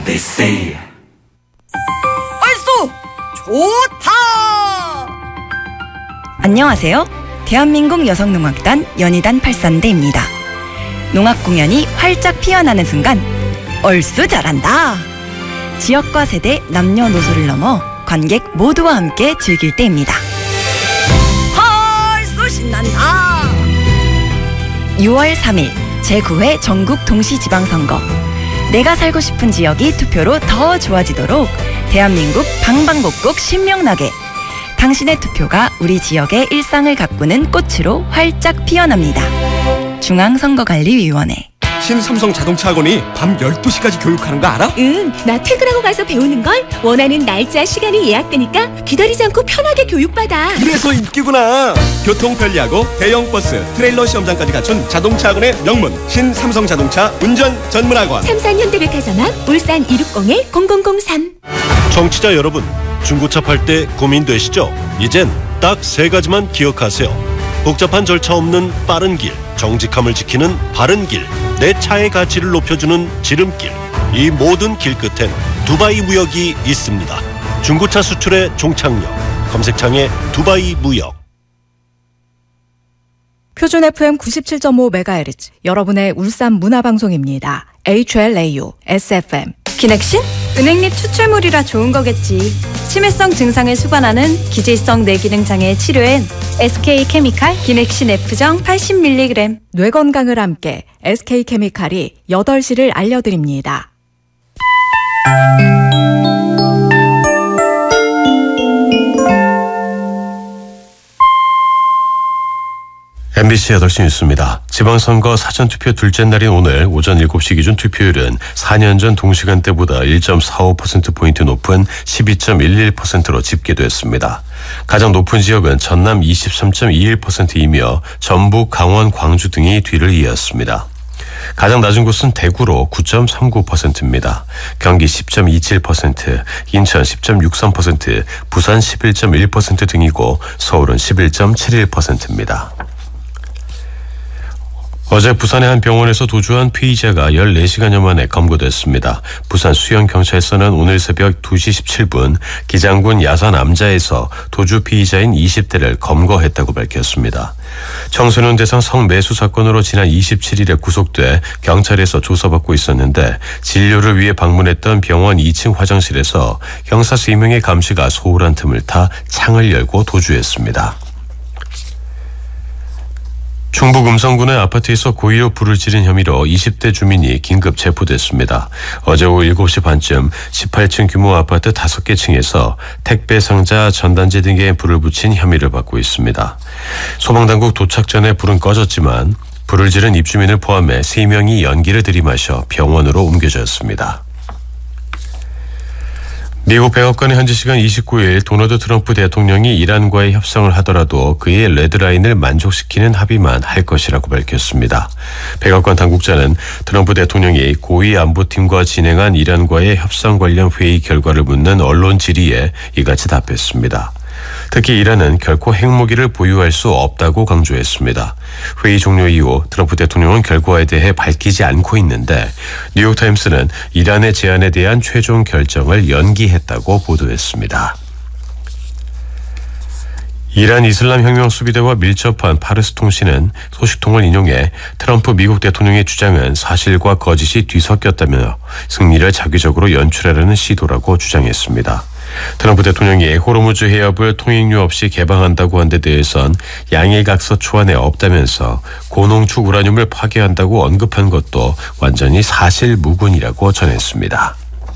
what they say. 얼쑤 좋다. 안녕하세요. 대한민국 여성농악단 연희단 83대입니다. 농악 공연이 활짝 피어나는 순간 얼쑤 잘한다. 지역과 세대, 남녀노소를 넘어 관객 모두와 함께 즐길 때입니다. 얼쑤 신난다. 6월 3일 제9회 전국 동시지방선거. 내가 살고 싶은 지역이 투표로 더 좋아지도록 대한민국 방방곡곡 신명나게 당신의 투표가 우리 지역의 일상을 가꾸는 꽃으로 활짝 피어납니다. 중앙선거관리위원회. 신삼성 자동차 학원이 밤 12시까지 교육하는 거 알아? 응, 나 퇴근하고 가서 배우는걸. 원하는 날짜, 시간이 예약되니까 기다리지 않고 편하게 교육받아. 그래서 인기구나. 교통 편리하고 대형 버스, 트레일러 시험장까지 갖춘 자동차 학원의 명문 신삼성 자동차 운전 전문 학원. 삼산 현대백화점 앞 울산 260-0003. 청취자 여러분, 중고차 팔 때 고민되시죠? 이젠 딱 3가지만 기억하세요. 복잡한 절차 없는 빠른 길, 정직함을 지키는 바른 길, 내 차의 가치를 높여주는 지름길. 이 모든 길 끝엔 두바이 무역이 있습니다. 중고차 수출의 종착역, 검색창에 두바이 무역. 표준 FM 97.5MHz, 여러분의 울산 문화방송입니다. HLAU, SFM. 기넥신? 은행잎 추출물이라 좋은 거겠지. 치매성 증상을 수반하는 기질성 뇌기능 장애 치료엔 SK케미칼 기넥신 F정 80mg. 뇌 건강을 함께 SK케미칼이 8시를 알려드립니다. MBC 8시 뉴스입니다. 지방선거 사전투표 둘째 날인 오늘 오전 7시 기준 투표율은 4년 전 동시간대보다 1.45%포인트 높은 12.11%로 집계됐습니다. 가장 높은 지역은 전남 23.21%이며 전북, 강원, 광주 등이 뒤를 이었습니다. 가장 낮은 곳은 대구로 9.39%입니다. 경기 10.27%, 인천 10.63%, 부산 11.1% 등이고 서울은 11.71%입니다. 어제 부산의 한 병원에서 도주한 피의자가 14시간여 만에 검거됐습니다. 부산 수영경찰서는 오늘 새벽 2시 17분 기장군 야산 암자에서 도주 피의자인 20대를 검거했다고 밝혔습니다. 청소년 대상 성매수 사건으로 지난 27일에 구속돼 경찰에서 조사받고 있었는데 진료를 위해 방문했던 병원 2층 화장실에서 형사 3명의 감시가 소홀한 틈을 타 창을 열고 도주했습니다. 충북 음성군의 아파트에서 고의로 불을 지른 혐의로 20대 주민이 긴급 체포됐습니다. 어제 오후 7시 반쯤 18층 규모 아파트 5개 층에서 택배 상자, 전단지 등에 불을 붙인 혐의를 받고 있습니다. 소방당국 도착 전에 불은 꺼졌지만 불을 지른 입주민을 포함해 3명이 연기를 들이마셔 병원으로 옮겨졌습니다. 미국 백악관은 현지 시간 29일 도널드 트럼프 대통령이 이란과의 협상을 하더라도 그의 레드라인을 만족시키는 합의만 할 것이라고 밝혔습니다. 백악관 당국자는 트럼프 대통령이 고위 안보팀과 진행한 이란과의 협상 관련 회의 결과를 묻는 언론 질의에 이같이 답했습니다. 특히 이란은 결코 핵무기를 보유할 수 없다고 강조했습니다. 회의 종료 이후 트럼프 대통령은 결과에 대해 밝히지 않고 있는데 뉴욕타임스는 이란의 제안에 대한 최종 결정을 연기했다고 보도했습니다. 이란 이슬람혁명 수비대와 밀접한 파르스 통신은 소식통을 인용해 트럼프 미국 대통령의 주장은 사실과 거짓이 뒤섞였다며 승리를 자기적으로 연출하려는 시도라고 주장했습니다. 트럼프 대통령이 호르무즈 해협을 통행료 없이 개방한다고 한 데 대해선 양일각서 초안에 없다면서 고농축 우라늄을 파괴한다고 언급한 것도 완전히 사실무근이라고 전했습니다.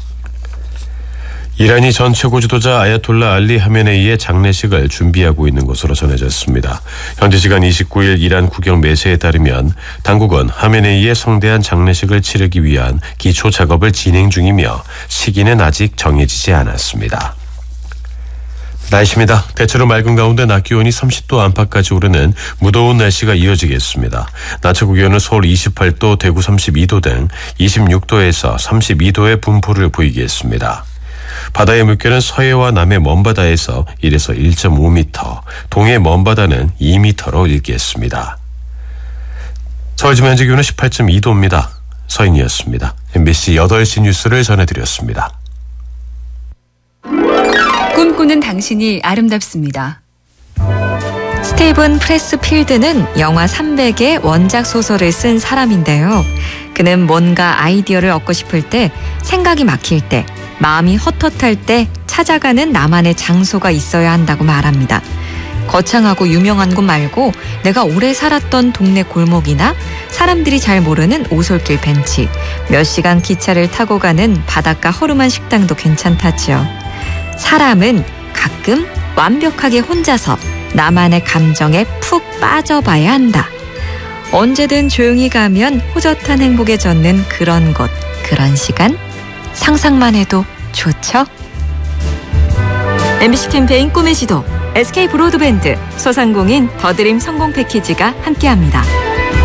이란이 전 최고 지도자 아야톨라 알리 하메네이의 장례식을 준비하고 있는 것으로 전해졌습니다. 현지 시간 29일 이란 국영 매체에 따르면 당국은 하메네이의 성대한 장례식을 치르기 위한 기초 작업을 진행 중이며 시기는 아직 정해지지 않았습니다. 날씨입니다. 대체로 맑은 가운데 낮 기온이 30도 안팎까지 오르는 무더운 날씨가 이어지겠습니다. 낮 최고 기온은 서울 28도, 대구 32도 등 26도에서 32도의 분포를 보이겠습니다. 바다의 물결은 서해와 남해 먼바다에서 1에서 1.5m, 동해 먼바다는 2m로 일겠습니다. 서울 지금 현재 기온은 18.2도입니다. 서인이었습니다. MBC 8시 뉴스를 전해드렸습니다. 꿈꾸는 당신이 아름답습니다. 스티븐 프레스필드는 영화 300의 원작 소설을 쓴 사람인데요. 그는 뭔가 아이디어를 얻고 싶을 때, 생각이 막힐 때, 마음이 헛헛할 때 찾아가는 나만의 장소가 있어야 한다고 말합니다. 거창하고 유명한 곳 말고 내가 오래 살았던 동네 골목이나 사람들이 잘 모르는 오솔길 벤치, 몇 시간 기차를 타고 가는 바닷가 허름한 식당도 괜찮다지요. 사람은 가끔 완벽하게 혼자서 나만의 감정에 푹 빠져봐야 한다. 언제든 조용히 가면 호젓한 행복에 젖는 그런 곳, 그런 시간, 상상만 해도 좋죠? MBC 캠페인 꿈의 지도, SK 브로드밴드, 소상공인 더드림 성공 패키지가 함께합니다.